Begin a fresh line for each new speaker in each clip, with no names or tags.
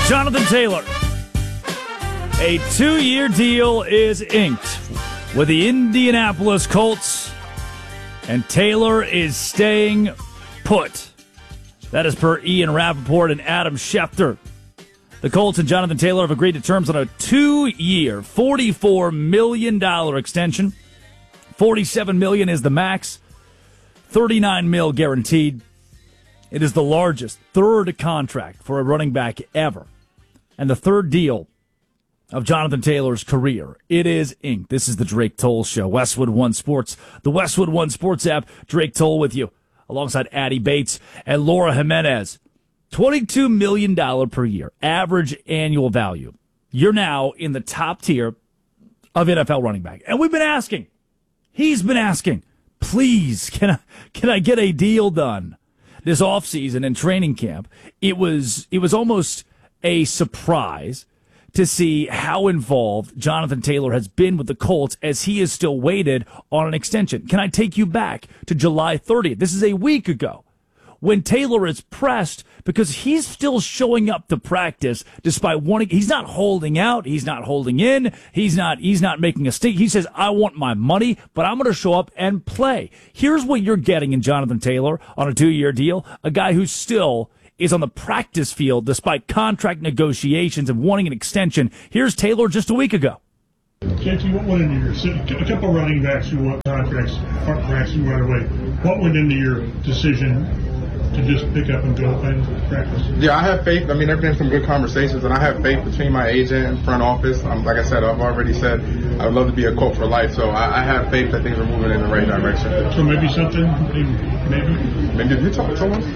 Jonathan Taylor. A 2-year deal is inked with the Indianapolis Colts, and Taylor is staying put. That is per Ian Rappaport and Adam Schefter. The Colts and Jonathan Taylor have agreed to terms on a 2-year, $44 million extension. $47 million is the max, $39 million guaranteed. It is the largest third contract for a running back ever, and the third deal of Jonathan Taylor's career. It is inked. This is the Drake Toll Show, Westwood One Sports, the Westwood One Sports app. Drake Toll with you, alongside Addie Bates and Laura Jimenez. $22 million per year, average annual value. You're now in the top tier of NFL running back. And we've been asking, he's been asking, please, can I get a deal done this offseason in training camp? It was almost a surprise to see how involved Jonathan Taylor has been with the Colts as he is still waited on an extension. Can I take you back to July 30th? This is a week ago when Taylor is pressed because he's still showing up to practice despite wanting. He's not holding out. He's not holding in. He's not making a stink. He says, I want my money, but I'm going to show up and play. Here's what you're getting in Jonathan Taylor on a 2-year deal, a guy who still is on the practice field despite contract negotiations and wanting an extension. Here's Taylor just a week ago.
JT, what went into your, a couple running backs who want contracts right away, what went into your decision to just pick up and go and practice?
Yeah, I have faith. I mean, there have been some good conversations, and I have faith between my agent and front office. Like I said, I've already said I would love to be a Colt for life, so I have faith that things are moving in the right direction.
So maybe something,
Maybe did you talk to him?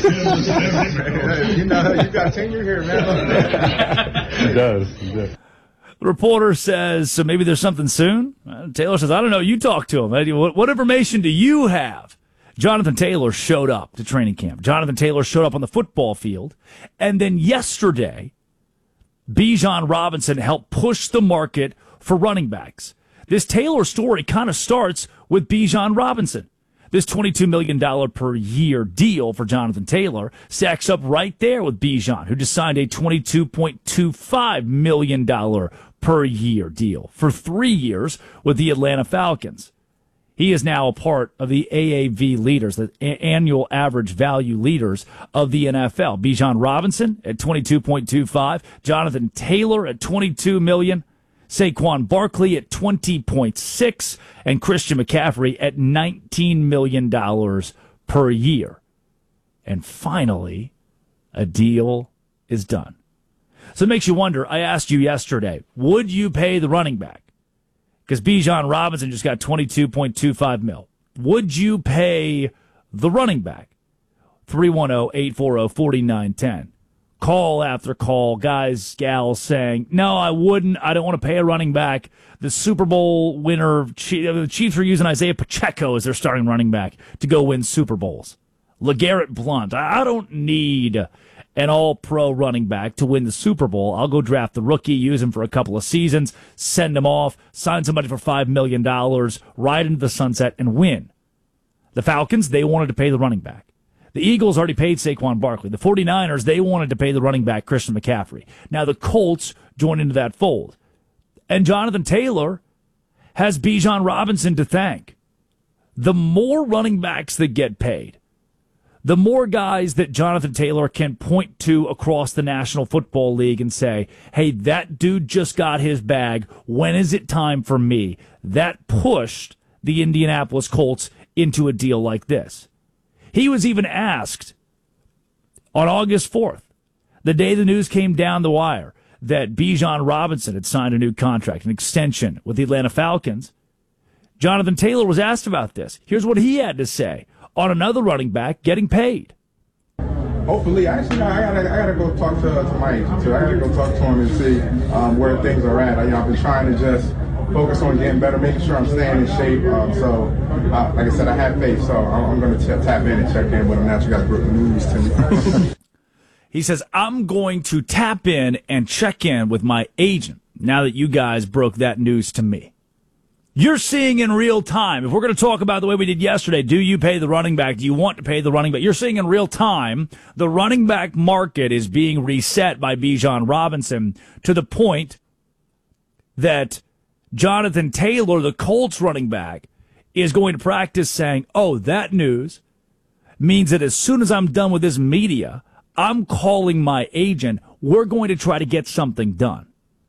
You know, you got tenure here, man.
He does.
The reporter says, so maybe there's something soon? Taylor says, I don't know. You talk to him. What information do you have? Jonathan Taylor showed up to training camp. Jonathan Taylor showed up on the football field. And then yesterday, Bijan Robinson helped push the market for running backs. This Taylor story kind of starts with Bijan Robinson. This $22 million per year deal for Jonathan Taylor stacks up right there with Bijan, who just signed a $22.25 million per year deal for 3 years with the Atlanta Falcons. He is now a part of the AAV leaders, the annual average value leaders of the NFL. Bijan Robinson at 22.25, Jonathan Taylor at $22 million, Saquon Barkley at 20.6, and Christian McCaffrey at $19 million per year. And finally, a deal is done. So it makes you wonder, I asked you yesterday, would you pay the running back? Because Bijan Robinson just got $22.25 million. Would you pay the running back? 310-840-4910. Call after call, guys, gals saying, no, I wouldn't. I don't want to pay a running back. The Super Bowl winner, the Chiefs are using Isaiah Pacheco as their starting running back to go win Super Bowls. LeGarrette Blount, I don't need an all-pro running back to win the Super Bowl. I'll go draft the rookie, use him for a couple of seasons, send him off, sign somebody for $5 million, ride into the sunset, and win. The Falcons, they wanted to pay the running back. The Eagles already paid Saquon Barkley. The 49ers, they wanted to pay the running back Christian McCaffrey. Now the Colts join into that fold. And Jonathan Taylor has Bijan Robinson to thank. The more running backs that get paid, the more guys that Jonathan Taylor can point to across the National Football League and say, hey, that dude just got his bag. When is it time for me? That pushed the Indianapolis Colts into a deal like this. He was even asked on August 4th, the day the news came down the wire, that Bijan Robinson had signed a new contract, an extension with the Atlanta Falcons. Jonathan Taylor was asked about this. Here's what he had to say on another running back getting paid.
Hopefully, actually, I gotta go talk to my agent too. I gotta go talk to him and see where things are at. I've been trying to just focus on getting better, making sure I'm staying in shape. Like I said, I have faith, so I'm going to tap in and check in with him. Now you guys broke the news to me.
He says, I'm going to tap in and check in with my agent now that you guys broke that news to me. You're seeing in real time. If we're going to talk about the way we did yesterday, do you pay the running back? Do you want to pay the running back? You're seeing in real time the running back market is being reset by Bijan Robinson to the point that Jonathan Taylor, the Colts running back, is going to practice saying, oh, that news means that as soon as I'm done with this media, I'm calling my agent. We're going to try to get something done.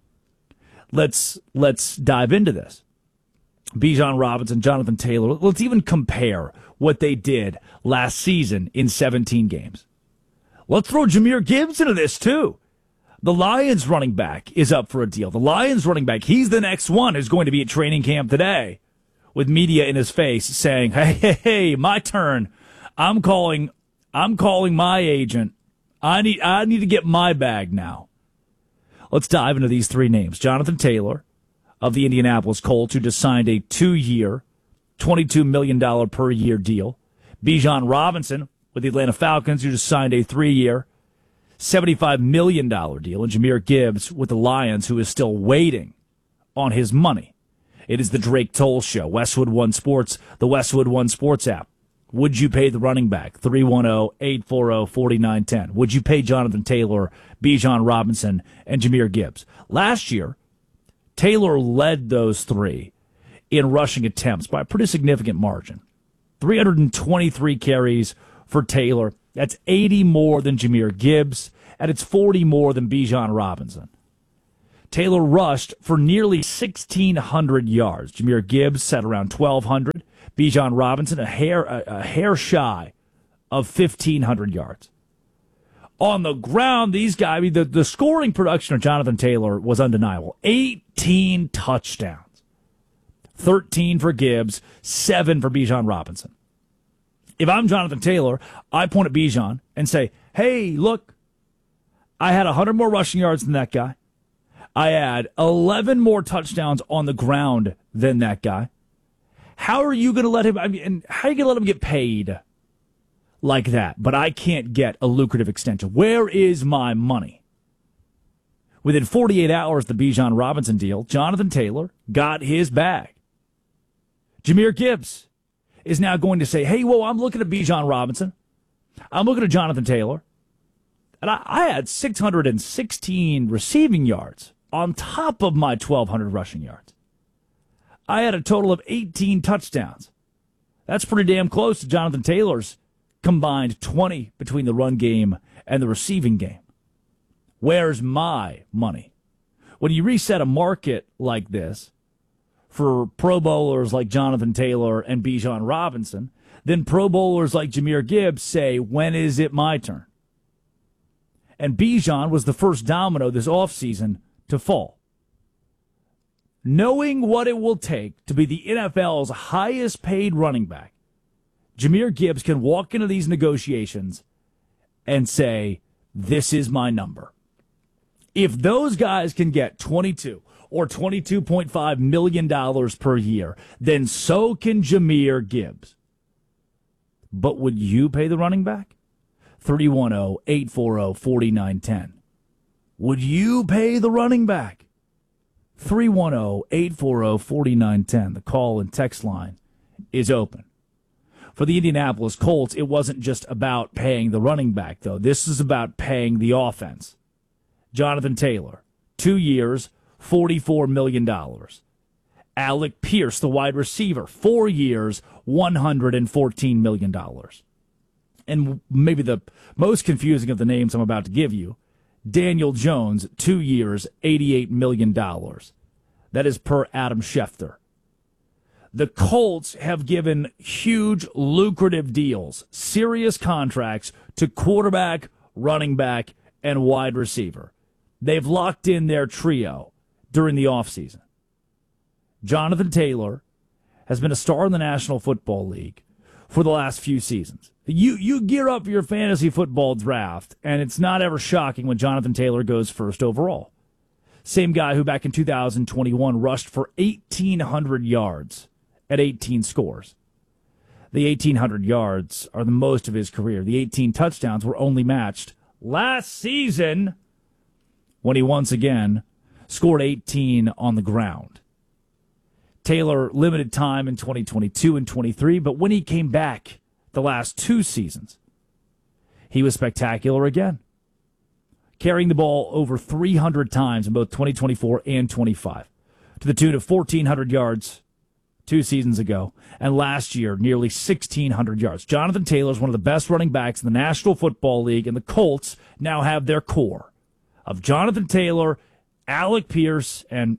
Let's dive into this. Bijan Robinson, Jonathan Taylor. Let's even compare what they did last season in 17 games. Let's throw Jahmyr Gibbs into this, too. The Lions running back is up for a deal. The Lions running back, he's the next one who's going to be at training camp today with media in his face saying, hey, my turn. I'm calling my agent. I need to get my bag now. Let's dive into these three names. Jonathan Taylor of the Indianapolis Colts, who just signed a 2-year, $22 million per year deal. Bijan Robinson with the Atlanta Falcons, who just signed a 3-year, $75 million deal. And Jahmyr Gibbs with the Lions, who is still waiting on his money. It is the Drake Toll Show, Westwood One Sports, the Westwood One Sports app. Would you pay the running back? 310-840-4910. Would you pay Jonathan Taylor, Bijan Robinson, and Jahmyr Gibbs? Last year, Taylor led those three in rushing attempts by a pretty significant margin. 323 carries for Taylor. That's 80 more than Jahmyr Gibbs, and it's 40 more than Bijan Robinson. Taylor rushed for nearly 1,600 yards. Jahmyr Gibbs sat around 1,200. Bijan Robinson a hair shy of 1,500 yards. On the ground, these guys, the scoring production of Jonathan Taylor was undeniable. 18 touchdowns. 13 for Gibbs, 7 for Bijan Robinson. If I'm Jonathan Taylor, I point at Bijan and say, hey, look, I had 100 more rushing yards than that guy. I had 11 more touchdowns on the ground than that guy. How are you going to let him, how are you going to let him get paid like that? But I can't get a lucrative extension. Where is my money? Within 48 hours, the Bijan Robinson deal, Jonathan Taylor got his bag. Jahmyr Gibbs is now going to say, hey, whoa, I'm looking at Bijan Robinson. I'm looking at Jonathan Taylor. And I had 616 receiving yards on top of my 1,200 rushing yards. I had a total of 18 touchdowns. That's pretty damn close to Jonathan Taylor's combined 20 between the run game and the receiving game. Where's my money? When you reset a market like this for Pro Bowlers like Jonathan Taylor and Bijan Robinson, then Pro Bowlers like Jahmyr Gibbs say, when is it my turn? And Bijan was the first domino this offseason to fall. Knowing what it will take to be the NFL's highest paid running back, Jahmyr Gibbs can walk into these negotiations and say, this is my number. If those guys can get $22 or $22.5 million per year, then so can Jahmyr Gibbs. But would you pay the running back? 310-840-4910. Would you pay the running back? 310-840-4910. The call and text line is open. For the Indianapolis Colts, it wasn't just about paying the running back, though. This is about paying the offense. Jonathan Taylor, 2 years, $44 million. Alec Pierce, the wide receiver, 4 years, $114 million. And maybe the most confusing of the names I'm about to give you, Daniel Jones, 2 years, $88 million. That is per Adam Schefter. The Colts have given huge, lucrative deals, serious contracts to quarterback, running back, and wide receiver. They've locked in their trio during the offseason. Jonathan Taylor has been a star in the National Football League for the last few seasons. You gear up for your fantasy football draft, and it's not ever shocking when Jonathan Taylor goes first overall. Same guy who back in 2021 rushed for 1,800 yards at 18 scores. The 1,800 yards are the most of his career. The 18 touchdowns were only matched last season when he once again scored 18 on the ground. Taylor limited time in 2022 and 23, but when he came back the last two seasons, he was spectacular again, carrying the ball over 300 times in both 2024 and 25, to the tune of 1,400 yards 2 seasons ago, and last year, nearly 1,600 yards. Jonathan Taylor is one of the best running backs in the National Football League, and the Colts now have their core of Jonathan Taylor, Alec Pierce, and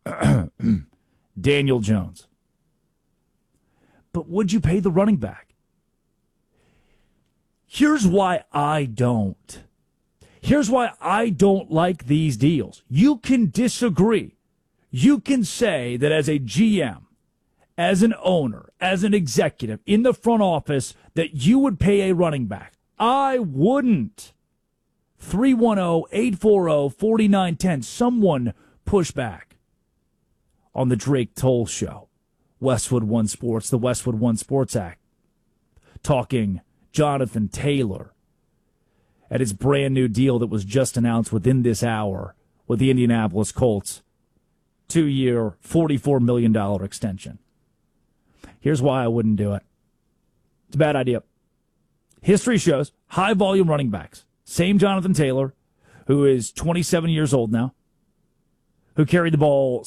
Daniel Jones. But would you pay the running back? Here's why I don't. Here's why I don't like these deals. You can disagree. You can say that as a GM, as an owner, as an executive in the front office, that you would pay a running back. I wouldn't. 310-840-4910. Someone push back on the Drake Toll Show. Westwood One Sports, the Westwood One Sports Act. Talking Jonathan Taylor at his brand new deal that was just announced within this hour with the Indianapolis Colts. 2-year, $44 million extension. Here's why I wouldn't do it. It's a bad idea. History shows high volume running backs. Same Jonathan Taylor, who is 27 years old now, who carried the ball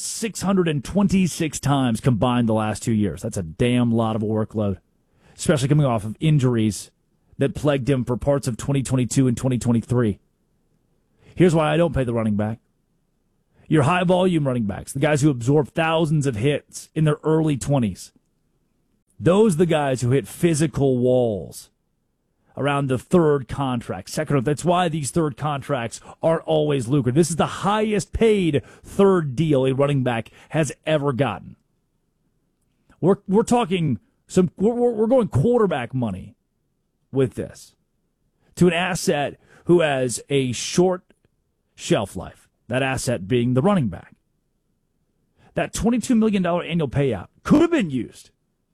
626 times combined the last 2 years. That's a damn lot of workload, especially coming off of injuries that plagued him for parts of 2022 and 2023. Here's why I don't pay the running back. Your high-volume running backs, the guys who absorb thousands of hits in their early 20s, those are the guys who hit physical walls around the third contract, second. That's why these third contracts aren't always lucrative. This is the highest paid third deal a running back has ever gotten. We're talking we're going quarterback money with this to an asset who has a short shelf life. That asset being the running back. That $22 million annual payout could have been used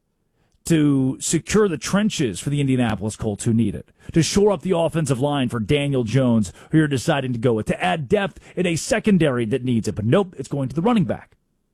to secure the trenches for the Indianapolis Colts who need it, to shore up the offensive line for Daniel Jones, who you're deciding to go with, to add depth in a secondary that needs it. But nope, it's going to the running back.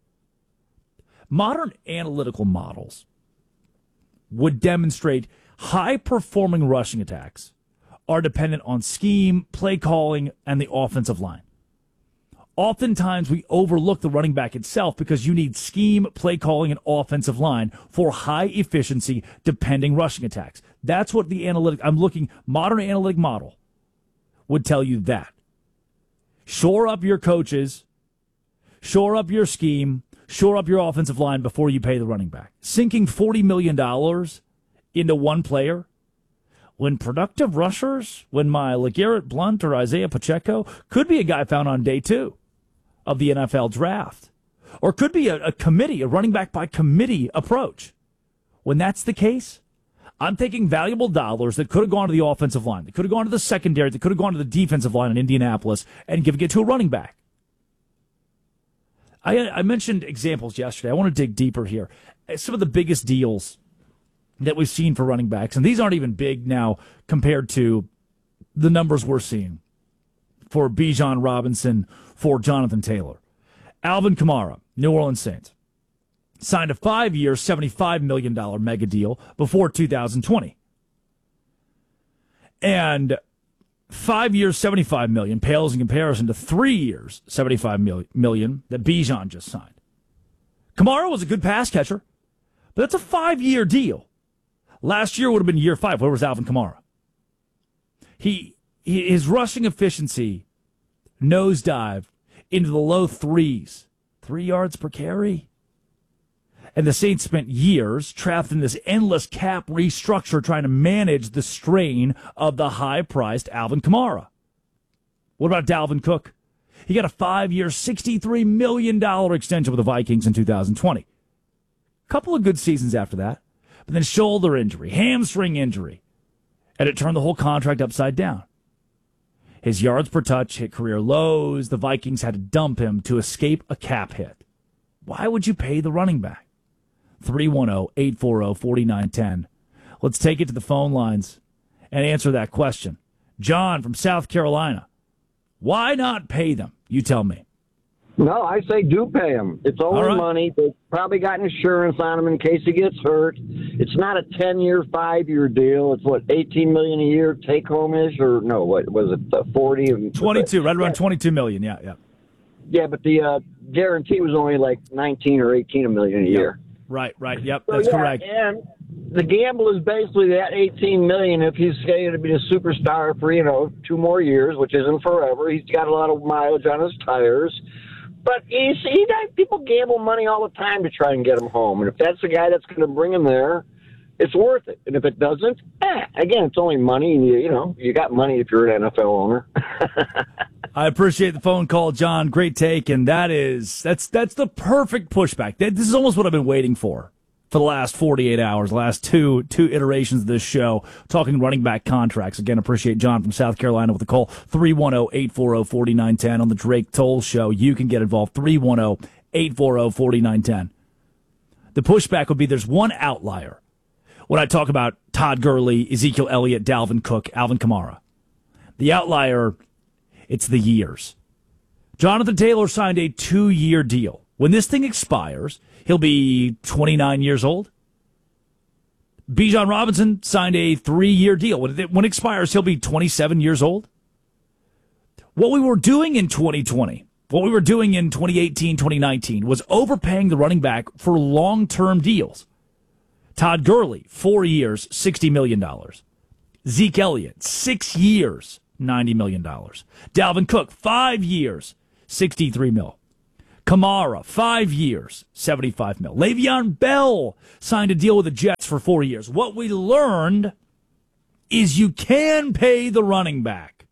Modern analytical models would demonstrate high-performing rushing attacks are dependent on scheme, play calling, and the offensive line. Oftentimes, we overlook the running back itself because you need scheme, play calling, and offensive line for high-efficiency, depending rushing attacks. That's what the modern analytic model would tell you that. Shore up your coaches, shore up your scheme, shore up your offensive line before you pay the running back. Sinking $40 million into one player, when productive rushers, when my LeGarrette Blount or Isaiah Pacheco could be a guy found on day 2 of the NFL draft, or could be a committee, a running back by committee approach. When that's the case, I'm taking valuable dollars that could have gone to the offensive line, that could have gone to the secondary, that could have gone to the defensive line in Indianapolis, and giving it to a running back. I mentioned examples yesterday. I want to dig deeper here. Some of the biggest deals that we've seen for running backs, and these aren't even big now compared to the numbers we're seeing for Bijan Robinson, for Jonathan Taylor. Alvin Kamara, New Orleans Saints, signed a 5-year, $75 million mega deal before 2020. And 5 years, $75 million pales in comparison to 3 years, $75 million that Bijan just signed. Kamara was a good pass catcher, but that's a 5-year deal. Last year would have been year 5. Where was Alvin Kamara? His rushing efficiency nosedived into the low 3s, 3 yards per carry. And the Saints spent years trapped in this endless cap restructure trying to manage the strain of the high-priced Alvin Kamara. What about Dalvin Cook? He got a 5-year, $63 million extension with the Vikings in 2020. Couple of good seasons after that. But then shoulder injury, hamstring injury, and it turned the whole contract upside down. His yards per touch hit career lows. The Vikings had to dump him to escape a cap hit. Why would you pay the running back? 310-840-4910. Let's take it to the phone lines and answer that question. John from South Carolina. Why not pay them? You tell me.
No, I say do pay him. It's only
All right.
money. They've probably got insurance on him in case he gets hurt. It's not a 10-year, 5-year deal. It's what, $18 million a year take home is, or no? What was it? 40?
22, right around $22 million. Yeah.
Yeah, but the guarantee was only like 19 or 18 million a year.
Right. Yep,
So,
that's correct.
And the gamble is basically that 18 million. If he's going to be a superstar for 2 more years, which isn't forever, he's got a lot of mileage on his tires. But people gamble money all the time to try and get him home. And if that's the guy that's going to bring him there, it's worth it. And if it doesn't, again, it's only money. And you got money if you're an NFL owner.
I appreciate the phone call, John. Great take, and that's the perfect pushback. This is almost what I've been waiting for the last 48 hours, last two iterations of this show, talking running back contracts. Again, appreciate John from South Carolina with a call, 310-840-4910 on the Drake Toll Show. You can get involved, 310-840-4910. The pushback would be there's one outlier when I talk about Todd Gurley, Ezekiel Elliott, Dalvin Cook, Alvin Kamara. The outlier, it's the years. Jonathan Taylor signed a 2-year deal. When this thing expires, he'll be 29 years old. Bijan Robinson signed a 3-year deal. When it expires, he'll be 27 years old. What we were doing in 2020, what we were doing in 2018, 2019, was overpaying the running back for long-term deals. Todd Gurley, 4 years, $60 million. Zeke Elliott, 6 years, $90 million. Dalvin Cook, 5 years, $63 million. Kamara, 5 years, $75 million. Le'Veon Bell signed a deal with the Jets for 4 years. What we learned is you can pay the running back,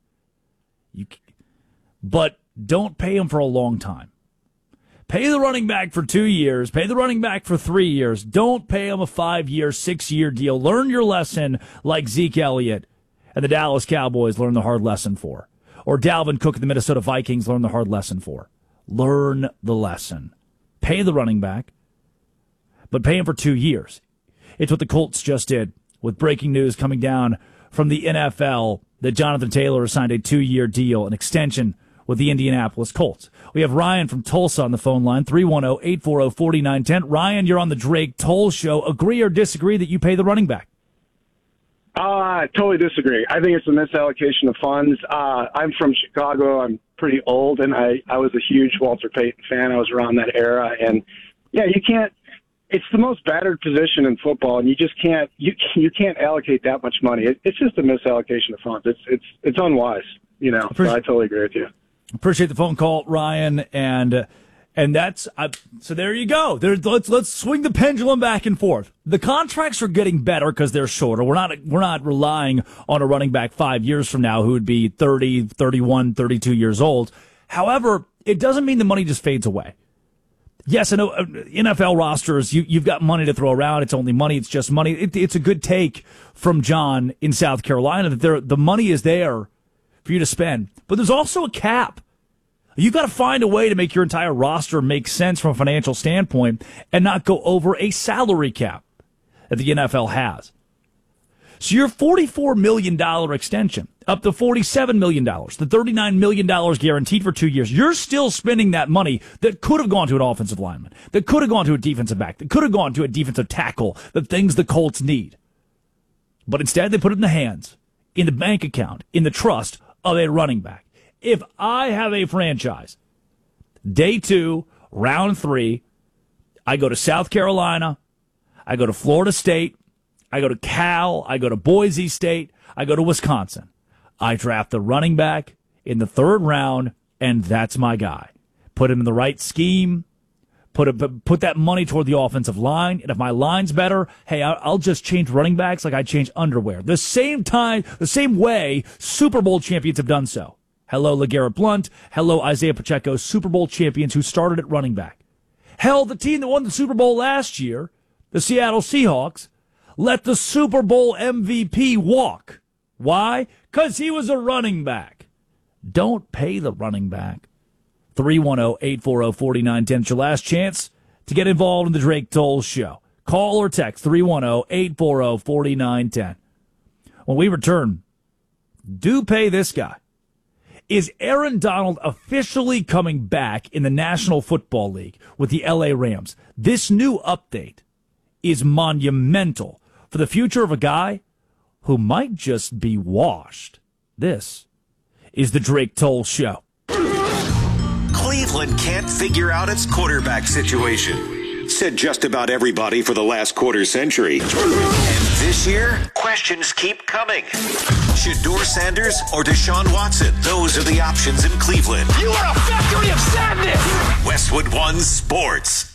but don't pay him for a long time. Pay the running back for 2 years. Pay the running back for 3 years. Don't pay him a 5-year, 6-year deal. Learn your lesson like Zeke Elliott and the Dallas Cowboys learned the hard lesson for. Or Dalvin Cook and the Minnesota Vikings learned the hard lesson for. Learn the lesson. Pay the running back, but pay him for 2 years. It's what the Colts just did with breaking news coming down from the NFL that Jonathan Taylor signed a 2-year deal, an extension with the Indianapolis Colts. We have Ryan from Tulsa on the phone line, 310-840-4910. Ryan, you're on the Drake Toll Show. Agree or disagree that you pay the running back?
I totally disagree. I think it's a misallocation of funds. I'm from Chicago. I'm pretty old, and I was a huge Walter Payton fan. I was around that era, and you can't. It's the most battered position in football, and you just can't. You can't allocate that much money. It's just a misallocation of funds. It's unwise. So I totally agree with you.
Appreciate the phone call, Ryan, and that's so. There you go. Let's swing the pendulum back and forth. The contracts are getting better because they're shorter. We're not relying on a running back 5 years from now who would be 30, 31, 32 years old. However, it doesn't mean the money just fades away. Yes, I know NFL rosters. You've got money to throw around. It's only money. It's just money. It's a good take from John in South Carolina that the money is there for you to spend, but there's also a cap. You've got to find a way to make your entire roster make sense from a financial standpoint and not go over a salary cap that the NFL has. So your $44 million extension up to $47 million, the $39 million guaranteed for 2 years, you're still spending that money that could have gone to an offensive lineman, that could have gone to a defensive back, that could have gone to a defensive tackle, the things the Colts need. But instead they put it in the hands, in the bank account, in the trust of a running back. If I have a franchise, day 2, round 3, I go to South Carolina, I go to Florida State, I go to Cal, I go to Boise State, I go to Wisconsin. I draft the running back in the 3rd round, and that's my guy. Put him in the right scheme, put that money toward the offensive line, and if my line's better, hey, I'll just change running backs like I change underwear. The same way Super Bowl champions have done so. Hello, LeGarrette Blount. Hello, Isaiah Pacheco, Super Bowl champions who started at running back. Hell, the team that won the Super Bowl last year, the Seattle Seahawks, let the Super Bowl MVP walk. Why? Because he was a running back. Don't pay the running back. 310-840-4910. It's your last chance to get involved in the Drake Toll Show. Call or text 310-840-4910. When we return, do pay this guy. Is Aaron Donald officially coming back in the National Football League with the LA Rams? This new update is monumental for the future of a guy who might just be washed. This is the Drake Toll Show.
Cleveland can't figure out its quarterback situation, said just about everybody for the last quarter century. And this year, questions keep coming. Shedeur Sanders or Deshaun Watson? Those are the options in Cleveland.
You are a factory of sadness!
Westwood One Sports.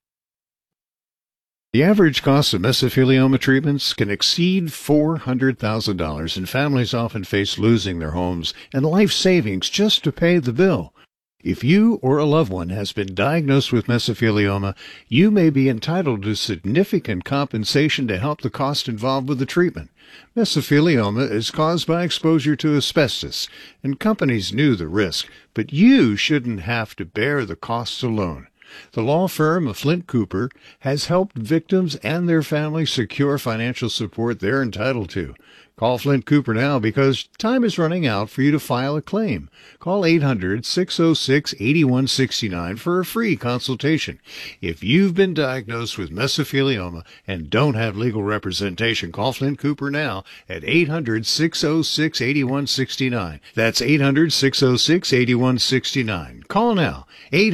The average cost of mesothelioma treatments can exceed $400,000, and families often face losing their homes and life savings just to pay the bill. If you or a loved one has been diagnosed with mesothelioma, you may be entitled to significant compensation to help the cost involved with the treatment. Mesothelioma is caused by exposure to asbestos, and companies knew the risk, but you shouldn't have to bear the costs alone. The law firm of Flint Cooper has helped victims and their families secure financial support they're entitled to. Call Flint Cooper now because time is running out for you to file a claim. Call 800-606-8169 for a free consultation. If you've been diagnosed with mesothelioma and don't have legal representation, call Flint Cooper now at 800-606-8169. That's 800-606-8169. Call now.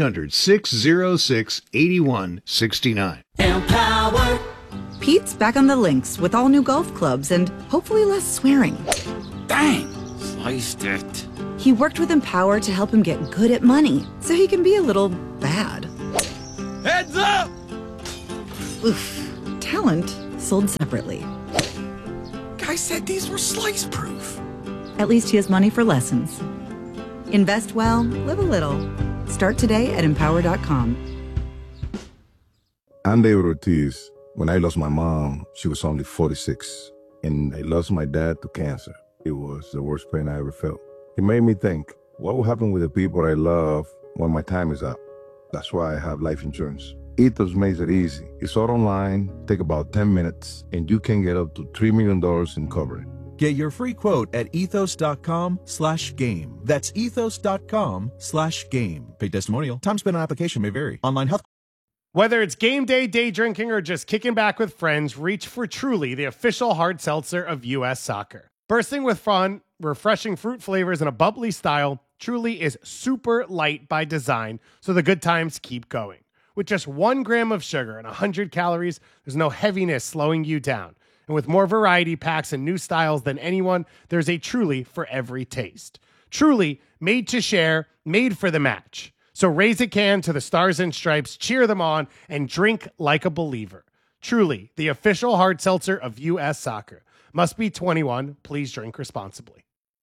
800-606-8169.
Empower. Pete's back on the links with all new golf clubs and hopefully less swearing.
Dang! Sliced it.
He worked with Empower to help him get good at money so he can be a little bad.
Heads up!
Oof. Talent sold separately.
Guy said these were slice-proof.
At least he has money for lessons. Invest well, live a little. Start today at Empower.com.
I'm David Ortiz. When I lost my mom, she was only 46, and I lost my dad to cancer. It was the worst pain I ever felt. It made me think, what will happen with the people I love when my time is up? That's why I have life insurance. Ethos makes it easy. It's all online, take about 10 minutes, and you can get up to $3 million in coverage.
Get your free quote at ethos.com/game. That's ethos.com/game. Paid testimonial. Time spent on application may vary. Online health.
Whether it's game day, day drinking, or just kicking back with friends, reach for Truly, the official hard seltzer of U.S. Soccer. Bursting with fun, refreshing fruit flavors, and a bubbly style, Truly is super light by design, so the good times keep going. With just 1 gram of sugar and 100 calories, there's no heaviness slowing you down. And with more variety packs and new styles than anyone, there's a Truly for every taste. Truly, made to share, made for the match. So raise a can to the Stars and Stripes, cheer them on, and drink like a believer. Truly, the official hard seltzer of U.S. Soccer. Must be 21. Please drink responsibly.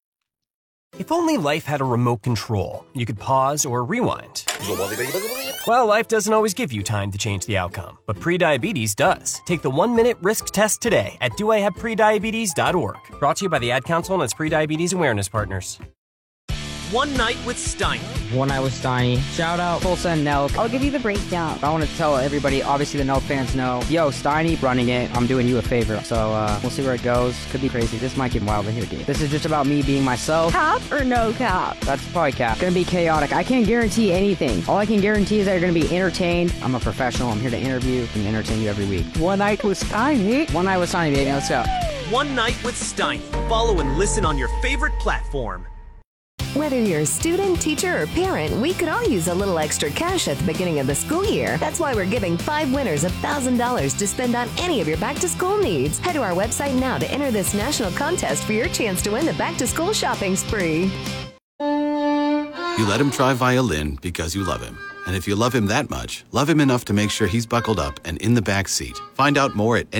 If only life had a remote control, you could pause or rewind. Well, life doesn't always give you time to change the outcome, but prediabetes does. Take the 1-minute risk test today at doihaveprediabetes.org. Brought to you by the Ad Council and its prediabetes awareness partners.
One Night with Steiny.
One Night with Steiny. Shout out Tulsa and Nelk.
I'll give you the breakdown.
I want to tell everybody, obviously the Nelk fans know, yo, Steiny running it, I'm doing you a favor. So we'll see where it goes. Could be crazy. This might get wild in here, dude. This is just about me being myself.
Cap or no cap?
That's probably cap. Gonna be chaotic. I can't guarantee anything. All I can guarantee is that you're gonna be entertained. I'm a professional. I'm here to interview and entertain you every week.
One Night with Steiny.
One Night with Steiny, baby. Let's go.
One Night with Steiny. Follow and listen on your favorite platform.
Whether you're a student, teacher, or parent, we could all use a little extra cash at the beginning of the school year. That's why we're giving 5 winners $1,000 to spend on any of your back-to-school needs. Head to our website now to enter this national contest for your chance to win the back-to-school shopping spree.
You let him try violin because you love him. And if you love him that much, love him enough to make sure he's buckled up and in the back seat. Find out more at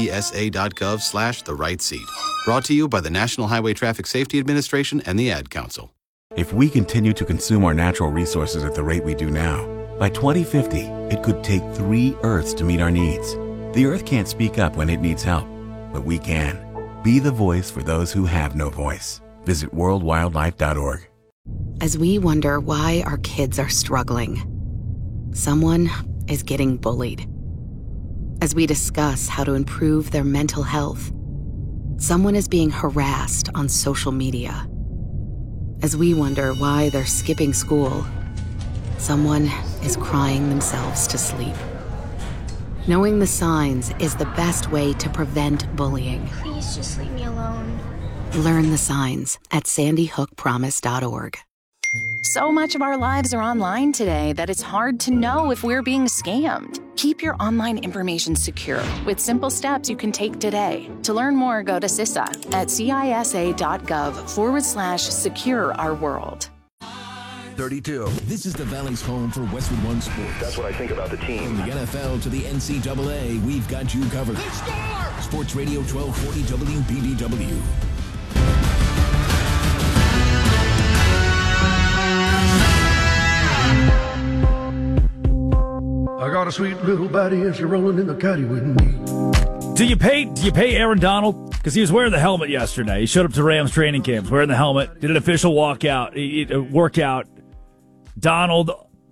nhtsa.gov/the-right-seat. Brought to you by the National Highway Traffic Safety Administration and the Ad Council.
If we continue to consume our natural resources at the rate we do now, by 2050, it could take 3 Earths to meet our needs. The Earth can't speak up when it needs help, but we can. Be the voice for those who have no voice. Visit worldwildlife.org.
As we wonder why our kids are struggling, someone is getting bullied. As we discuss how to improve their mental health, someone is being harassed on social media. As we wonder why they're skipping school, someone is crying themselves to sleep. Knowing the signs is the best way to prevent bullying.
Please just leave me alone.
Learn the signs at sandyhookpromise.org.
So much of our lives are online today that it's hard to know if we're being scammed. Keep your online information secure with simple steps you can take today. To learn more, go to CISA at cisa.gov/secure our world.
32. This is the Valley's home for Westwood One Sports.
That's what I think about the team.
From the NFL to the NCAA, we've got you covered. Sports Radio 1240 WBBW.
I got a sweet little body and she's rolling in the caddy with me.
Do you pay Aaron Donald? Because he was wearing the helmet yesterday. He showed up to Rams training camps wearing the helmet, did an official workout. Donald,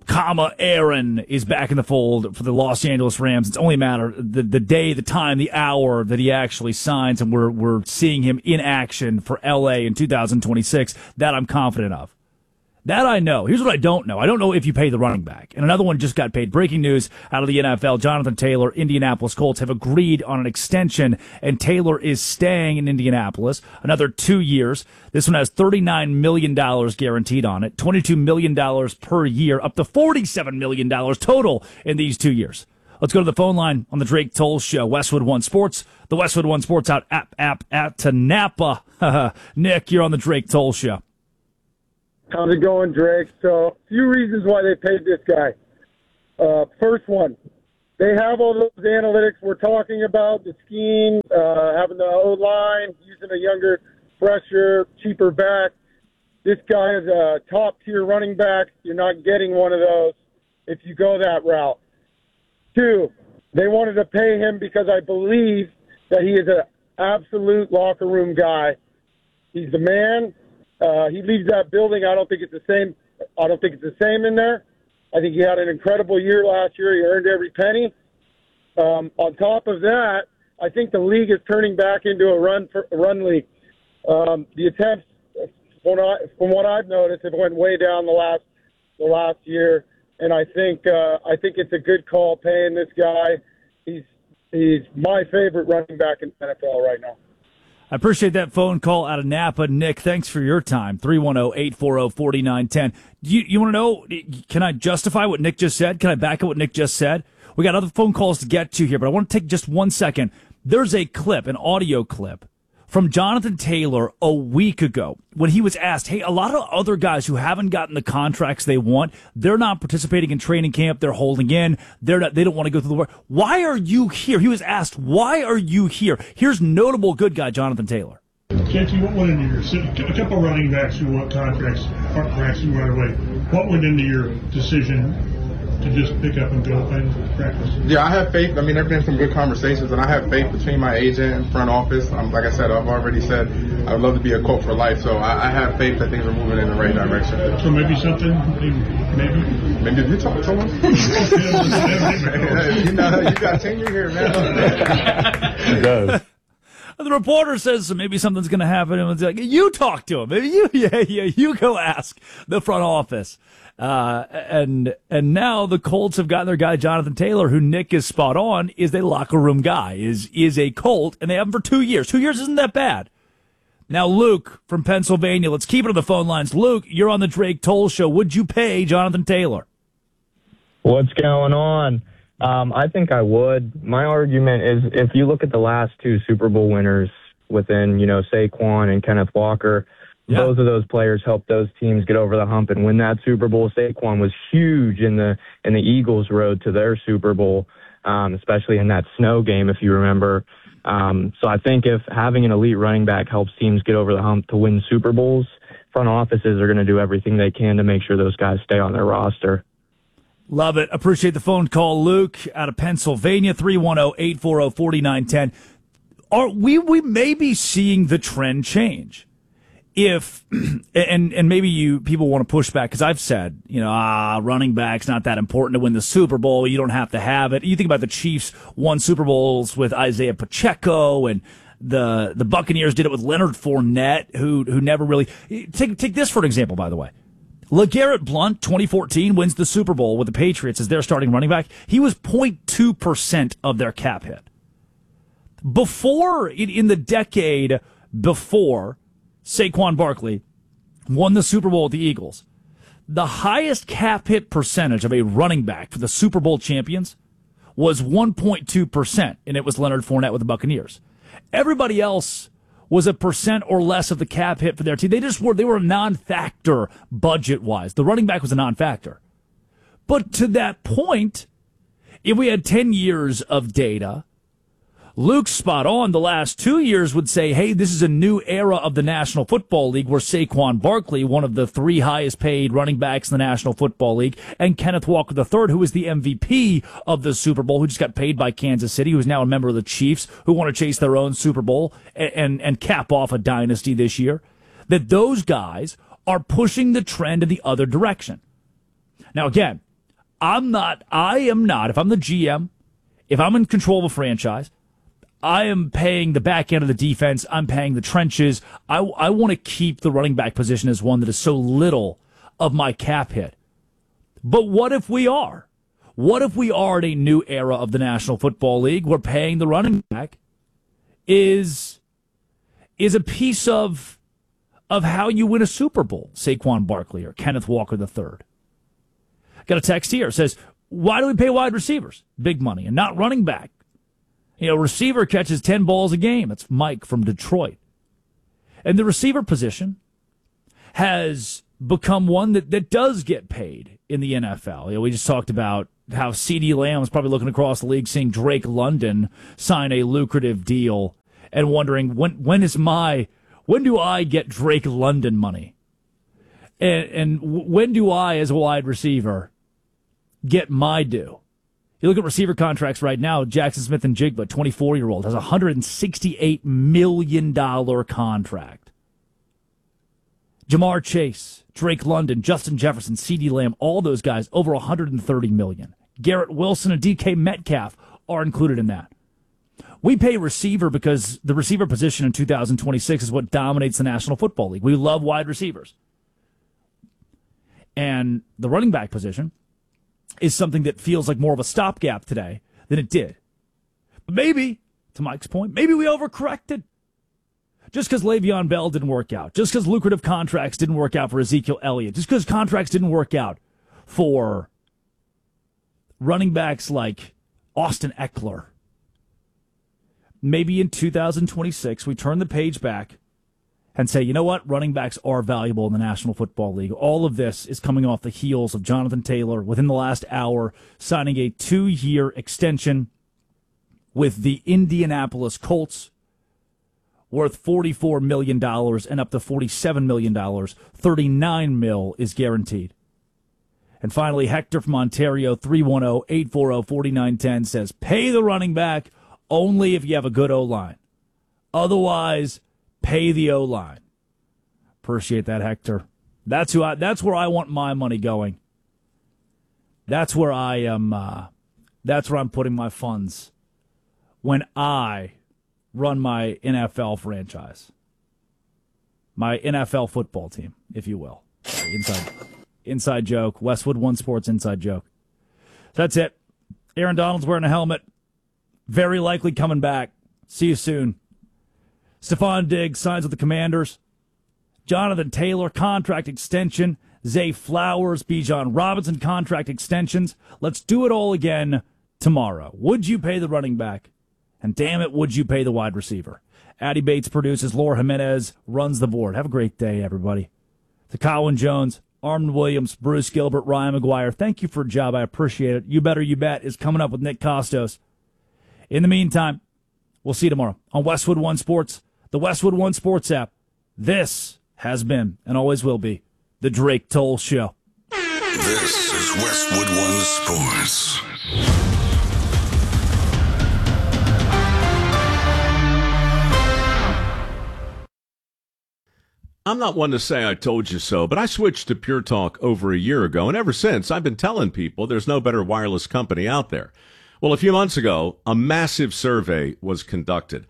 Aaron is back in the fold for the Los Angeles Rams. It's only a matter the day, the time, the hour that he actually signs, and we're seeing him in action for LA in 2026. That I'm confident of. That I know. Here's what I don't know. I don't know if you pay the running back. And another one just got paid. Breaking news out of the NFL. Jonathan Taylor, Indianapolis Colts have agreed on an extension, and Taylor is staying in Indianapolis another 2 years. This one has $39 million guaranteed on it, $22 million per year, up to $47 million total in these 2 years. Let's go to the phone line on the Drake Toll Show. Westwood One Sports, the Westwood One Sports app to Napa. Nick, you're on the Drake Toll Show.
How's it going, Drake? So, a few reasons why they paid this guy. First one, they have all those analytics we're talking about, the scheme, having the O-line, using a younger, fresher, cheaper back. This guy is a top-tier running back. You're not getting one of those if you go that route. Two, they wanted to pay him because I believe that he is an absolute locker room guy. He's the man. He leaves that building. I don't think it's the same. I don't think it's the same in there. I think he had an incredible year last year. He earned every penny. On top of that, I think the league is turning back into a run league. The attempts, from what I've noticed, have went way down the last year, and I think it's a good call paying this guy. He's my favorite running back in the NFL right now.
I appreciate that phone call out of Napa. Nick, thanks for your time. 310-840-4910. You want to know, can I justify what Nick just said? Can I back up what Nick just said? We got other phone calls to get to here, but I want to take just 1 second. There's a clip, an audio clip, from Jonathan Taylor a week ago when he was asked, hey, a lot of other guys who haven't gotten the contracts they want, they're not participating in training camp, they're holding in, they don't want to go through the work. Why are you here? He was asked, why are you here? Here's notable good guy Jonathan Taylor.
JT, what went into your a couple running backs who want contracts aren't practicing right away? What went into your decision to just pick up and go and practice?
Yeah, I have faith. I mean, there have been some good conversations, and I have faith between my agent and front office. Like I said, I've already said I would love to be a Colt for life, so I have faith that things are moving in the right direction.
So maybe something, maybe
you talk to him. You got tenure here, man.
He does. The reporter says so maybe something's going to happen, and it's like, you talk to him. Maybe you go ask the front office. And now the Colts have gotten their guy Jonathan Taylor, who Nick is spot on, is a locker room guy, is a Colt, and they have him for 2 years. 2 years isn't that bad. Now Luke from Pennsylvania, let's keep it on the phone lines. Luke, you're on the Drake Toll Show. Would you pay Jonathan Taylor?
What's going on? I think I would. My argument is if you look at the last two Super Bowl winners within, Saquon and Kenneth Walker, both of those players helped those teams get over the hump and win that Super Bowl. Saquon was huge in the Eagles' road to their Super Bowl, especially in that snow game, if you remember. So I think if having an elite running back helps teams get over the hump to win Super Bowls, front offices are going to do everything they can to make sure those guys stay on their roster.
Love it. Appreciate the phone call, Luke, out of Pennsylvania, 310-840-4910. We may be seeing the trend change. If and maybe people want to push back because I've said, running back's not that important to win the Super Bowl. You don't have to have it. You think about the Chiefs won Super Bowls with Isaiah Pacheco and The Buccaneers did it with Leonard Fournette, who never really take this for an example. By the way, LeGarrette Blount, 2014, wins the Super Bowl with the Patriots as their starting running back. He was 0.2% of their cap hit. Before, in the decade before Saquon Barkley won the Super Bowl with the Eagles, the highest cap hit percentage of a running back for the Super Bowl champions was 1.2%, and it was Leonard Fournette with the Buccaneers. Everybody else was a percent or less of the cap hit for their team. They were a non-factor budget-wise. The running back was a non-factor. But to that point, if we had 10 years of data, Luke's spot on. The last 2 years would say, hey, this is a new era of the National Football League where Saquon Barkley, one of the 3 highest paid running backs in the National Football League, and Kenneth Walker III, who was the MVP of the Super Bowl, who just got paid by Kansas City, who is now a member of the Chiefs, who want to chase their own Super Bowl and cap off a dynasty this year, that those guys are pushing the trend in the other direction. Now, again, I am not, if I'm the GM, if I'm in control of a franchise, I am paying the back end of the defense. I'm paying the trenches. I want to keep the running back position as one that is so little of my cap hit. But what if we are? What if we are in a new era of the National Football League where paying the running back is a piece of how you win a Super Bowl, Saquon Barkley or Kenneth Walker III? Got a text here. It says, why do we pay wide receivers big money and not running back? Receiver catches 10 balls a game. That's Mike from Detroit. And the receiver position has become one that does get paid in the NFL. We just talked about how CeeDee Lamb is probably looking across the league, seeing Drake London sign a lucrative deal and wondering, when do I get Drake London money? And when do I, as a wide receiver, get my due? You look at receiver contracts right now, Jackson Smith-Njigba, 24-year-old, has a $168 million contract. Jamar Chase, Drake London, Justin Jefferson, CeeDee Lamb, all those guys, over $130 million. Garrett Wilson and DK Metcalf are included in that. We pay receiver because the receiver position in 2026 is what dominates the National Football League. We love wide receivers. And the running back position is something that feels like more of a stopgap today than it did. But maybe, to Mike's point, maybe we overcorrected. Just because Le'Veon Bell didn't work out, just because lucrative contracts didn't work out for Ezekiel Elliott, just because contracts didn't work out for running backs like Austin Eckler. Maybe in 2026 we turn the page back and say, you know what, running backs are valuable in the National Football League. All of this is coming off the heels of Jonathan Taylor, within the last hour, signing a 2-year extension with the Indianapolis Colts, worth $44 million and up to $47 million. $39 million is guaranteed. And finally, Hector from Ontario, 310-840-4910, says, pay the running back only if you have a good O-line. Otherwise, pay the O-line. Appreciate that, Hector. That's where I want my money going. That's where I am. That's where I'm putting my funds when I run my NFL franchise, my NFL football team, if you will. Inside joke. Westwood One Sports inside joke. That's it. Aaron Donald's wearing a helmet. Very likely coming back. See you soon. Stephon Diggs signs with the Commanders. Jonathan Taylor, contract extension. Zay Flowers, Bijan Robinson, contract extensions. Let's do it all again tomorrow. Would you pay the running back? And damn it, would you pay the wide receiver? Addy Bates produces. Laura Jimenez runs the board. Have a great day, everybody. To Colin Jones, Armand Williams, Bruce Gilbert, Ryan McGuire, thank you for a job. I appreciate it. You Better You Bet is coming up with Nick Costos. In the meantime, we'll see you tomorrow on Westwood One Sports, the Westwood One Sports app. This has been, and always will be, the Drake Toll Show.
This is Westwood One Sports.
I'm not one to say I told you so, but I switched to Pure Talk over a year ago, and ever since, I've been telling people there's no better wireless company out there. Well, a few months ago, a massive survey was conducted.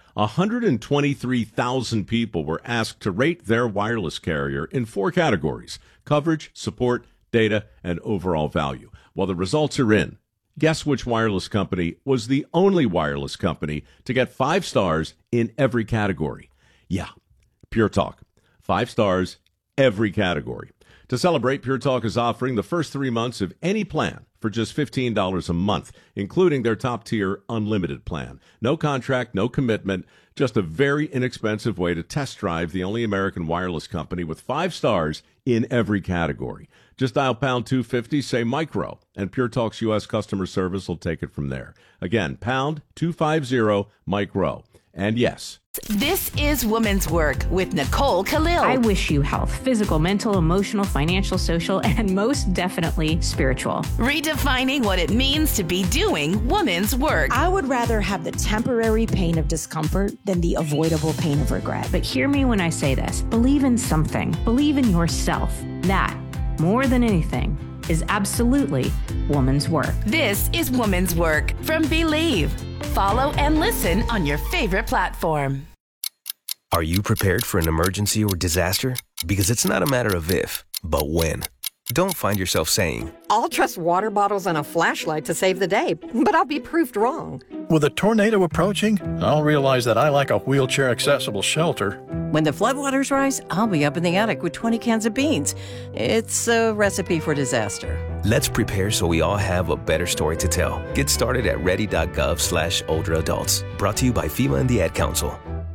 123,000 people were asked to rate their wireless carrier in 4 categories: coverage, support, data, and overall value. Well, the results are in. Guess which wireless company was the only wireless company to get 5 stars in every category? Yeah, Pure Talk. 5 stars, every category. To celebrate, Pure Talk is offering the first 3 months of any plan for just $15 a month, including their top-tier unlimited plan. No contract, no commitment, just a very inexpensive way to test drive the only American wireless company with 5 stars in every category. Just dial pound 250, say micro, and Pure Talk's U.S. customer service will take it from there. Again, pound 250 micro. And yes,
this is Women's Work with Nicole Khalil.
I wish you health, physical, mental, emotional, financial, social, and most definitely spiritual.
Redefining what it means to be doing women's work.
I would rather have the temporary pain of discomfort than the avoidable pain of regret.
But hear me when I say this. Believe in something. Believe in yourself. That, more than anything, is absolutely woman's work.
This is Woman's Work from Believe. Follow and listen on your favorite platform.
Are you prepared for an emergency or disaster? Because it's not a matter of if, but when. Don't find yourself saying,
I'll trust water bottles and a flashlight to save the day, but I'll be proved wrong.
With a tornado approaching, I'll realize that I lack a wheelchair-accessible shelter.
When the floodwaters rise, I'll be up in the attic with 20 cans of beans. It's a recipe for disaster.
Let's prepare so we all have a better story to tell. Get started at ready.gov/older adults. Brought to you by FEMA and the Ad Council.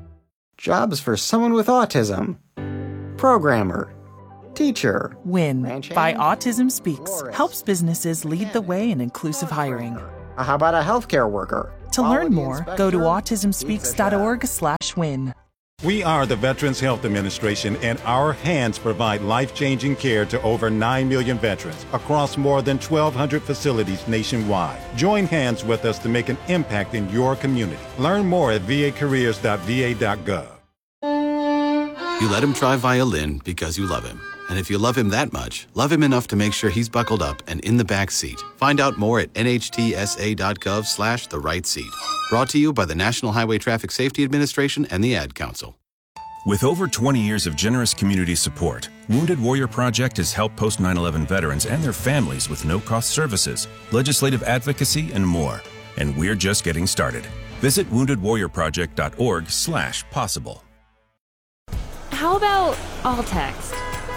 Jobs for someone with autism. Programmer. Teacher.
WIN by Autism Speaks helps businesses lead the way in inclusive hiring.
How about a healthcare worker?
To learn more, go to autismspeaks.org/win.
We are the Veterans Health Administration, and our hands provide life-changing care to over 9 million veterans across more than 1,200 facilities nationwide. Join hands with us to make an impact in your community. Learn more at vacareers.va.gov.
You let him try violin because you love him. And if you love him that much, love him enough to make sure he's buckled up and in the back seat. Find out more at nhtsa.gov/the-right-seat. Brought to you by the National Highway Traffic Safety Administration and the Ad Council.
With over 20 years of generous community support, Wounded Warrior Project has helped post 9/11 veterans and their families with no-cost services, legislative advocacy, and more. And we're just getting started. Visit woundedwarriorproject.org/possible.
How about all text?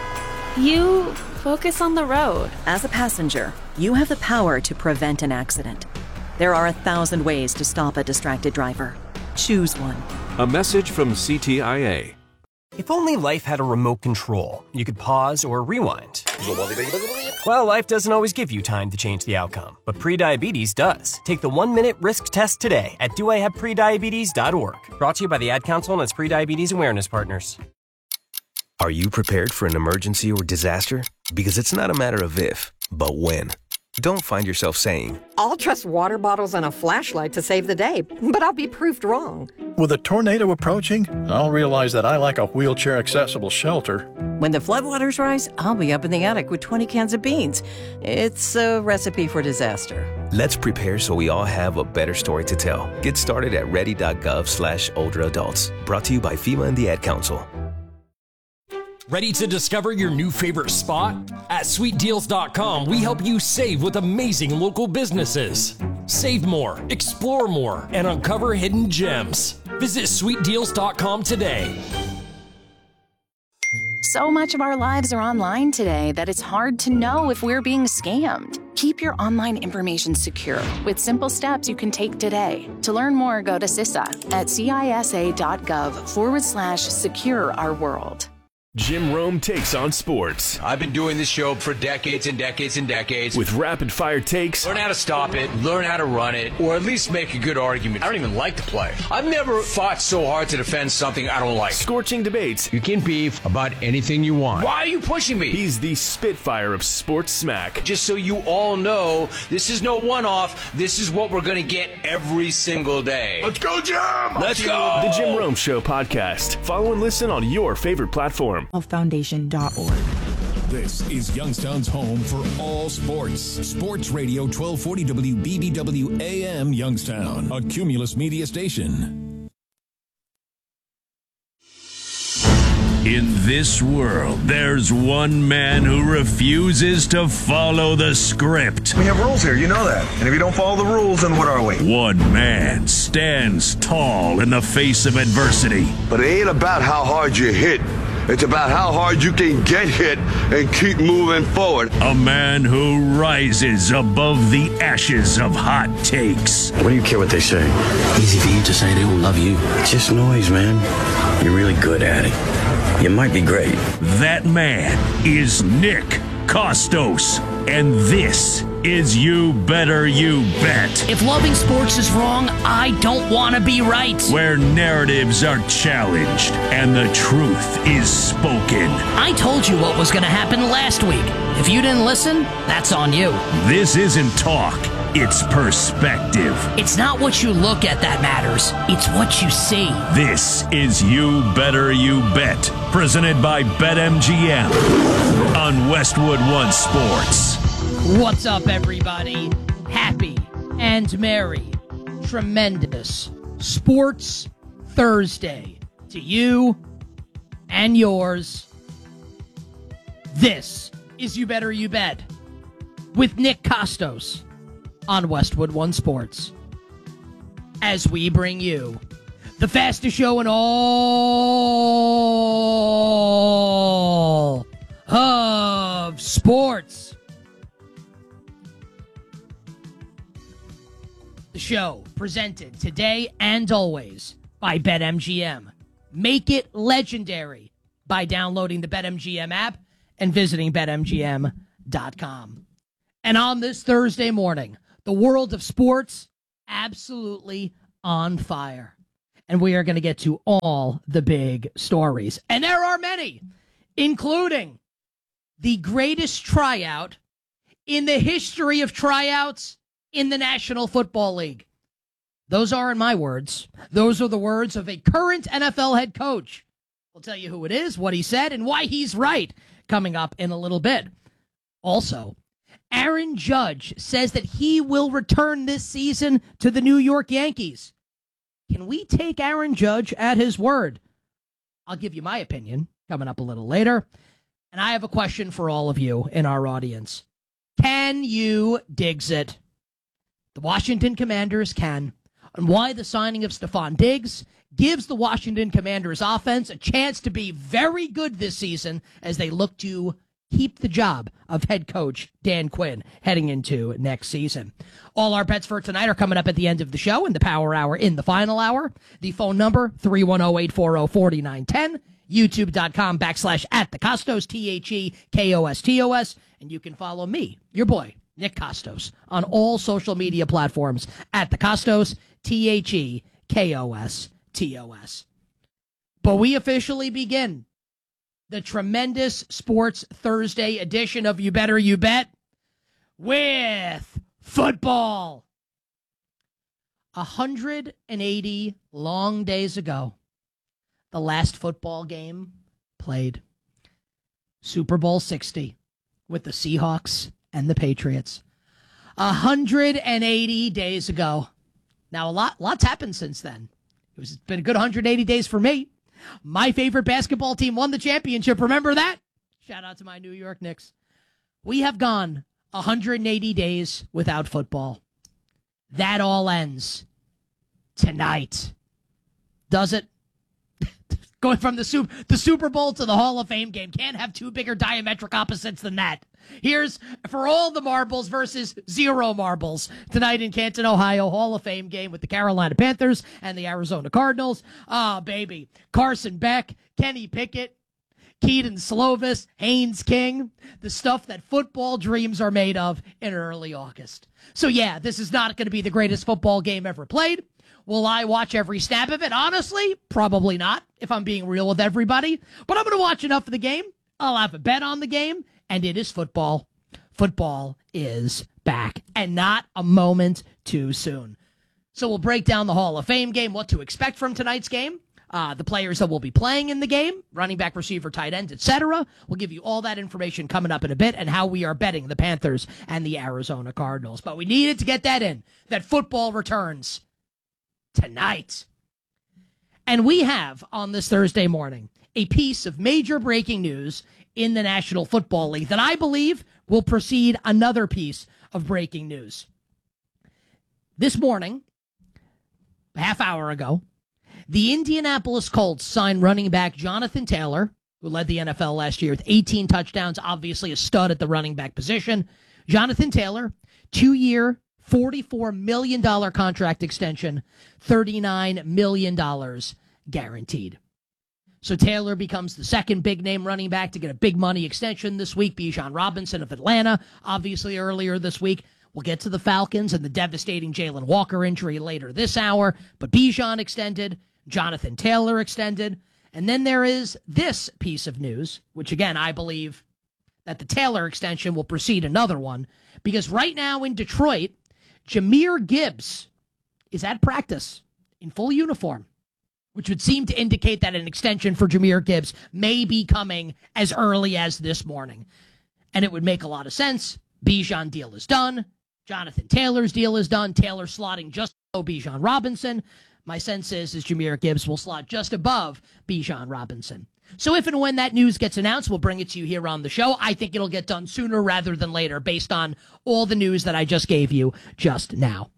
You focus on the road.
As a passenger, you have the power to prevent an accident. There are 1,000 ways to stop a distracted driver. Choose one.
A message from CTIA. If only life had a remote control, you could pause or rewind. Well, life doesn't always give you time to change the outcome, but prediabetes does. Take the 1-minute risk test today at doihaveprediabetes.org. Brought to you by the Ad Council and its prediabetes awareness partners. Are you prepared for an emergency or disaster? Because it's not a matter of if, but when. Don't find yourself saying,
I'll trust water bottles and a flashlight to save the day, but I'll be proved wrong.
With a tornado approaching, I'll realize that I lack a wheelchair-accessible shelter.
When the floodwaters rise, I'll be up in the attic with 20 cans of beans. It's a recipe for disaster.
let's prepare so we all have a better story to tell. Get started at ready.gov/older adults. Brought to you by FEMA and the Ad Council.
Ready to discover your new favorite spot? At sweetdeals.com, we help you save with amazing local businesses. Save more, explore more, and uncover hidden gems. Visit sweetdeals.com today.
So much of our lives are online today that it's hard to know if we're being scammed. Keep your online information secure with simple steps you can take today. To learn more, go to CISA at CISA.gov/secure our world.
Jim Rome takes on sports.
I've been doing this show for decades and decades and decades.
With rapid-fire takes.
Learn how to stop it, learn how to run it, or at least make a good argument. I don't even like to play. I've never fought so hard to defend something I don't like.
Scorching debates.
You can beef about anything you want. Why are you pushing me?
He's the Spitfire of sports smack.
Just so you all know, this is no one-off. This is what we're going to get every single day.
Let's go, Jim!
Let's go!
The Jim Rome Show podcast. Follow and listen on your favorite platform.
Foundation.org.
This is Youngstown's home for all sports. Sports Radio 1240 WBBW AM Youngstown, a Cumulus media station.
In this world, there's one man who refuses to follow the script.
We have rules here, you know that. And if you don't follow the rules, then what are we?
One man stands tall in the face of adversity.
But it ain't about how hard you hit. It's about how hard you can get hit and keep moving forward.
A man who rises above the ashes of hot takes.
What do you care what they say? Easy for you to say they don't love you. It's just noise, man. You're really good at it. You might be great.
That man is Nick Costos. And this is You Better You Bet.
If loving sports is wrong, I don't want to be right.
Where narratives are challenged and the truth is spoken.
I told you what was going to happen last week. If you didn't listen, that's on you.
This isn't talk. It's perspective.
It's not what you look at that matters. It's what you see.
This is You Better You Bet, presented by BetMGM on Westwood One Sports.
What's up, everybody? Happy and merry, tremendous Sports Thursday to you and yours. This is You Better You Bet with Nick Costos on Westwood One Sports, as we bring you the fastest show in all of sports. The show presented today and always by BetMGM. Make it legendary by downloading the BetMGM app and visiting BetMGM.com. And on this Thursday morning, the world of sports absolutely on fire. And we are going to get to all the big stories. And there are many, including the greatest tryout in the history of tryouts in the National Football League. Those aren't my words. Those are the words of a current NFL head coach. We'll tell you who it is, what he said, and why he's right coming up in a little bit. Also, Aaron Judge says that he will return this season to the New York Yankees. Can we take Aaron Judge at his word? I'll give you my opinion coming up a little later. And I have a question for all of you in our audience. Can you Diggs it? The Washington Commanders can. And why the signing of Stephon Diggs gives the Washington Commanders offense a chance to be very good this season as they look to keep the job of head coach Dan Quinn heading into next season. All our bets for tonight are coming up at the end of the show in the Power Hour in the final hour. The phone number, 310-840-4910. YouTube.com/@thecostos, TheKostos. And you can follow me, your boy, Nick Costos, on all social media platforms at The Costos, TheKostos. But we officially begin the tremendous Sports Thursday edition of You Better You Bet with football. 180 long days ago, the last football game played. Super Bowl 60 with the Seahawks and the Patriots. 180 days ago. Now, lots happened since then. It's been a good 180 days for me. My favorite basketball team won the championship. Remember that? Shout out to my New York Knicks. We have gone 180 days without football. That all ends tonight. Does it? Going from the Super Bowl to the Hall of Fame game. Can't have two bigger diametric opposites than that. Here's for all the marbles versus zero marbles. Tonight in Canton, Ohio, Hall of Fame game with the Carolina Panthers and the Arizona Cardinals. Ah, baby. Carson Beck, Kenny Pickett, Keaton Slovis, Haynes King. The stuff that football dreams are made of in early August. So yeah, this is not going to be the greatest football game ever played. Will I watch every snap of it? Honestly, probably not, if I'm being real with everybody. But I'm going to watch enough of the game. I'll have a bet on the game, and it is football. Football is back, and not a moment too soon. So we'll break down the Hall of Fame game, what to expect from tonight's game. the players that will be playing in the game, running back, receiver, tight end, etc. We'll give you all that information coming up in a bit and how we are betting the Panthers and the Arizona Cardinals. But we needed to get that in, that football returns tonight. And we have, on this Thursday morning, a piece of major breaking news in the National Football League that I believe will precede another piece of breaking news. This morning, a half hour ago, the Indianapolis Colts signed running back Jonathan Taylor, who led the NFL last year with 18 touchdowns, obviously a stud at the running back position. Jonathan Taylor, 2-year, $44 million contract extension, $39 million guaranteed. So Taylor becomes the second big-name running back to get a big money extension this week. Bijan Robinson of Atlanta, obviously earlier this week. We'll get to the Falcons and the devastating Jalen Walker injury later this hour. But Bijan extended, Jonathan Taylor extended. And then there is this piece of news, which, again, I believe that the Taylor extension will precede another one. Because right now in Detroit, Jahmyr Gibbs is at practice in full uniform, which would seem to indicate that an extension for Jahmyr Gibbs may be coming as early as this morning. And it would make a lot of sense. Bijan deal is done. Jonathan Taylor's deal is done. Taylor slotting just below Bijan Robinson. My sense is Jahmyr Gibbs will slot just above Bijan Robinson. So if and when that news gets announced, we'll bring it to you here on the show. I think it'll get done sooner rather than later based on all the news that I just gave you just now.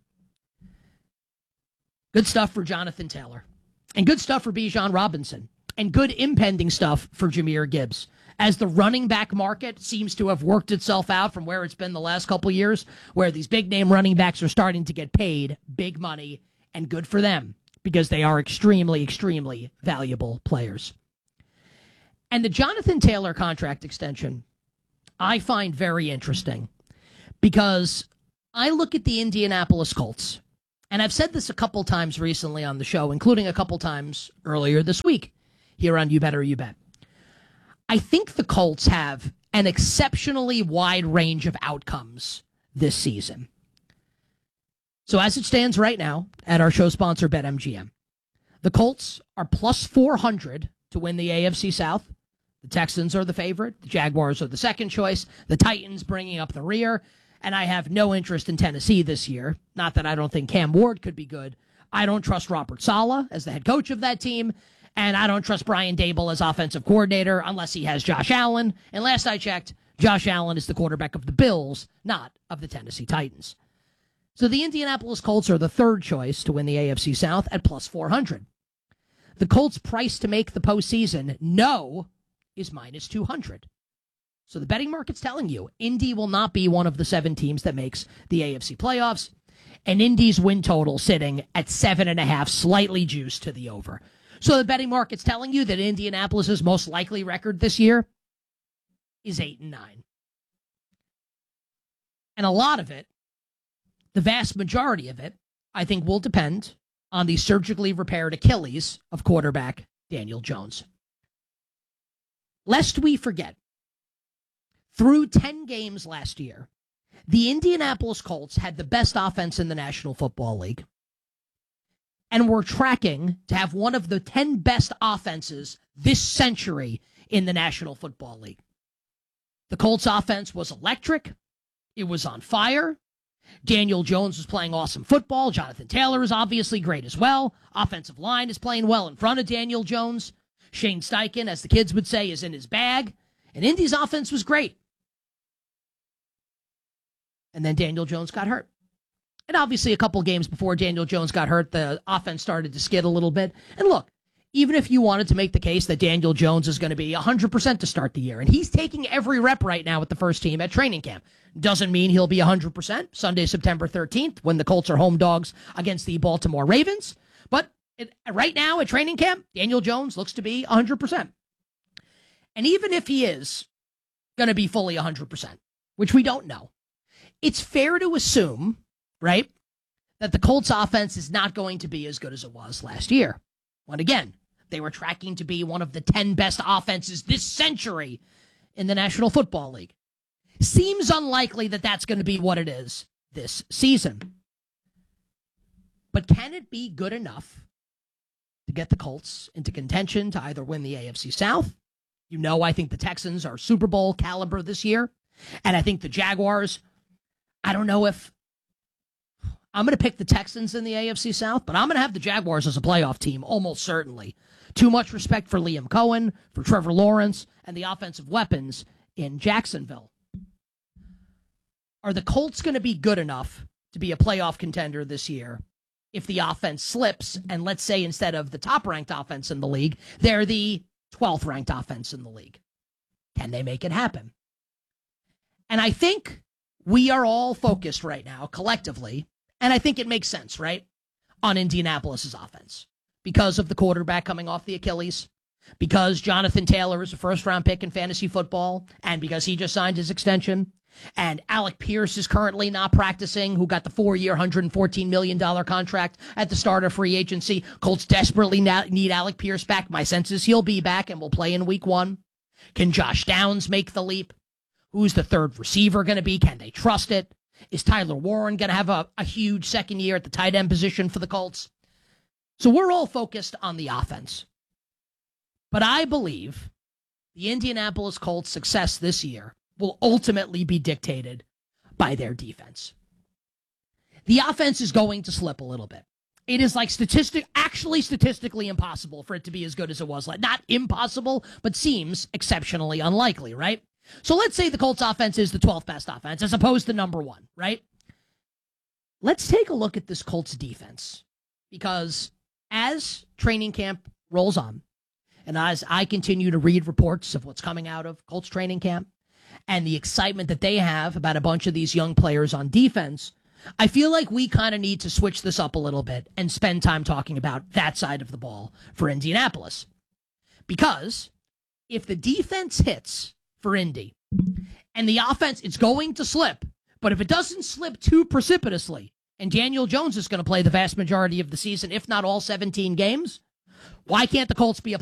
Good stuff for Jonathan Taylor. And good stuff for Bijan Robinson. And good impending stuff for Jahmyr Gibbs. As the running back market seems to have worked itself out from where it's been the last couple years, where these big-name running backs are starting to get paid big money, and good for them, because they are extremely, extremely valuable players. And the Jonathan Taylor contract extension, I find very interesting, because I look at the Indianapolis Colts, and I've said this a couple times recently on the show, including a couple times earlier this week here on You Better You Bet. I think the Colts have an exceptionally wide range of outcomes this season. So as it stands right now at our show sponsor, BetMGM, the Colts are plus 400 to win the AFC South. The Texans are the favorite. The Jaguars are the second choice. The Titans bringing up the rear. And I have no interest in Tennessee this year. Not that I don't think Cam Ward could be good. I don't trust Robert Saleh as the head coach of that team. And I don't trust Brian Daboll as offensive coordinator unless he has Josh Allen. And last I checked, Josh Allen is the quarterback of the Bills, not of the Tennessee Titans. So the Indianapolis Colts are the third choice to win the AFC South at plus 400. The Colts' price to make the postseason, no, is minus 200. So the betting market's telling you Indy will not be one of the 7 teams that makes the AFC playoffs. And Indy's win total sitting at 7.5, slightly juiced to the over. So the betting market's telling you that Indianapolis' most likely record this year is 8-9. And a lot of it, the vast majority of it, I think will depend on the surgically repaired Achilles of quarterback Daniel Jones. Lest we forget, through 10 games last year, the Indianapolis Colts had the best offense in the National Football League. And we're tracking to have one of the 10 best offenses this century in the National Football League. The Colts offense was electric. It was on fire. Daniel Jones was playing awesome football. Jonathan Taylor is obviously great as well. Offensive line is playing well in front of Daniel Jones. Shane Steichen, as the kids would say, is in his bag. And Indy's offense was great. And then Daniel Jones got hurt. And obviously a couple games before Daniel Jones got hurt, the offense started to skid a little bit. And look, even if you wanted to make the case that Daniel Jones is going to be 100% to start the year, and he's taking every rep right now with the first team at training camp, doesn't mean he'll be 100% Sunday, September 13th, when the Colts are home dogs against the Baltimore Ravens. But right now at training camp, Daniel Jones looks to be 100%. And even if he is going to be fully 100%, which we don't know, it's fair to assume, right, that the Colts offense is not going to be as good as it was last year. When, again, they were tracking to be one of the 10 best offenses this century in the National Football League. Seems unlikely that that's going to be what it is this season. But can it be good enough to get the Colts into contention to either win the AFC South. You know, I think the Texans are Super Bowl caliber this year. And I think the Jaguars, I don't know if I'm going to pick the Texans in the AFC South, but I'm going to have the Jaguars as a playoff team, almost certainly. Too much respect for Liam Cohen, for Trevor Lawrence, and the offensive weapons in Jacksonville. Are the Colts going to be good enough to be a playoff contender this year if the offense slips, and let's say instead of the top-ranked offense in the league, they're the 12th-ranked offense in the league? Can they make it happen? And I think we are all focused right now, collectively, and I think it makes sense, right, on Indianapolis' offense because of the quarterback coming off the Achilles, because Jonathan Taylor is a first-round pick in fantasy football, and because he just signed his extension, and Alec Pierce is currently not practicing, who got the 4-year, $114 million contract at the start of free agency. Colts desperately need Alec Pierce back. My sense is he'll be back and will play in week 1. Can Josh Downs make the leap? Who's the third receiver going to be? Can they trust it? Is Tyler Warren going to have a huge second year at the tight end position for the Colts? So we're all focused on the offense. But I believe the Indianapolis Colts' success this year will ultimately be dictated by their defense. The offense is going to slip a little bit. It is like statistically impossible for it to be as good as it was. Not impossible, but seems exceptionally unlikely, right? So let's say the Colts offense is the 12th best offense as opposed to number 1, right? Let's take a look at this Colts defense, because as training camp rolls on, and as I continue to read reports of what's coming out of Colts training camp and the excitement that they have about a bunch of these young players on defense, I feel like we kind of need to switch this up a little bit and spend time talking about that side of the ball for Indianapolis. Because if the defense hits for Indy and the offense, it's going to slip, but if it doesn't slip too precipitously and Daniel Jones is going to play the vast majority of the season, if not all 17 games, why can't the Colts be a